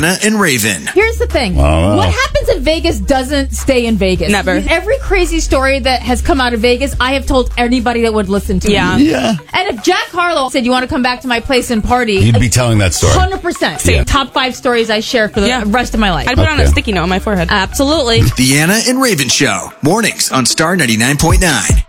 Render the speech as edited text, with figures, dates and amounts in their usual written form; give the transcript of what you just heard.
Deanna and Raven. Here's the thing. Wow. What happens in Vegas doesn't stay in Vegas. Never. Every crazy story that has come out of Vegas, I have told anybody that would listen to me. Yeah. And if Jack Harlow said, you want to come back to my place and party, You'd be telling that story. 100%. Yeah. Top 5 stories I share for the rest of my life. I'd put on a Okay. sticky note on my forehead. Absolutely. Deanna and Raven Show. Mornings on Star 99.9.